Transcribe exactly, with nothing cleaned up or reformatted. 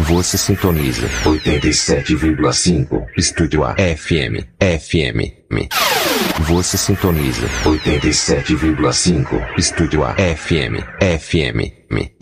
Você sintoniza oitenta e sete vírgula cinco Estúdio A F M, F M. Você sintoniza oitenta e sete vírgula cinco Estúdio A F M, F M.